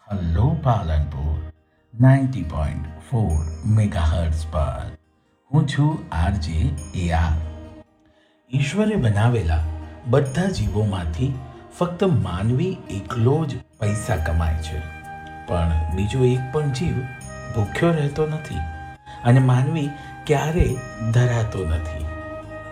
Hello Palanpur 90.4 megahertz પર હું છું આરજે એઆર. ઈશ્વરે બનાવેલા બધા જીવોમાંથી ફક્ત માનવી એકલો જ પૈસા કમાય છે, પણ બીજો એક પણ જીવ ભૂખ્યો રહેતો નથી અને માનવી ક્યારેય ધરાતો નથી.